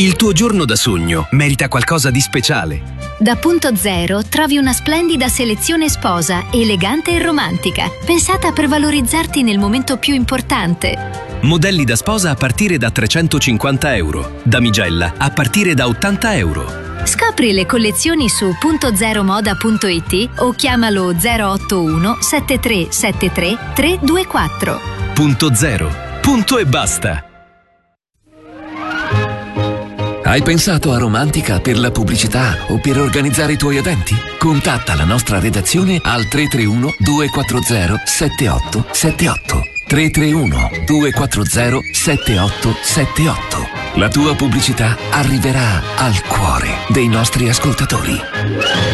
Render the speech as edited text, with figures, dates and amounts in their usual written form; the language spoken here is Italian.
Il tuo giorno da sogno merita qualcosa di speciale. Da Punto Zero trovi una splendida selezione sposa, elegante e romantica, pensata per valorizzarti nel momento più importante. Modelli da sposa a partire da €350, damigella a partire da €80. Scopri le collezioni su puntozeromoda.it o chiamalo 081 7373 324. Punto Zero. Punto e basta. Hai pensato a Romantica per la pubblicità o per organizzare i tuoi eventi? Contatta la nostra redazione al 331 240 7878. 331 240 7878. La tua pubblicità arriverà al cuore dei nostri ascoltatori.